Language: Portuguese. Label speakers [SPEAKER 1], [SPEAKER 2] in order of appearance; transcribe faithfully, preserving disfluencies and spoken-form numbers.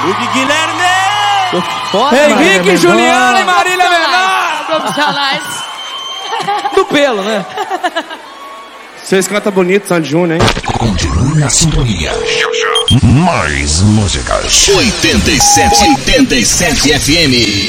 [SPEAKER 1] O Guilherme!
[SPEAKER 2] Tô foda,
[SPEAKER 3] Henrique, Juliana e Marília Menor!
[SPEAKER 4] Profissionais.
[SPEAKER 3] Do pelo, né?
[SPEAKER 1] Vocês cantam bonito, Sandy Júnior, hein?
[SPEAKER 5] Continue na sintonia. Mais músicas. oitenta e sete, oitenta e sete F M.